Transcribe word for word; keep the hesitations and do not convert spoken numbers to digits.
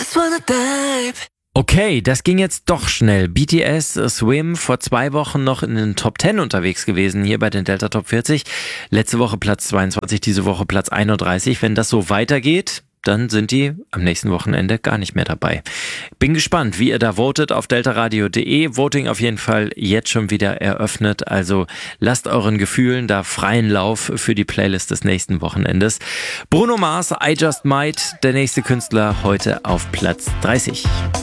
just wanna dive. Okay, das ging jetzt doch schnell. B T S, Swim, vor zwei Wochen noch in den Top zehn unterwegs gewesen, hier bei den Delta Top vierzig. Letzte Woche Platz zweiundzwanzig, diese Woche Platz einunddreißig. Wenn das so weitergeht, dann sind die am nächsten Wochenende gar nicht mehr dabei. Bin gespannt, wie ihr da votet auf deltaradio punkt de. Voting auf jeden Fall jetzt schon wieder eröffnet. Also lasst euren Gefühlen da freien Lauf für die Playlist des nächsten Wochenendes. Bruno Mars, I Just Might, der nächste Künstler, heute auf Platz dreißig.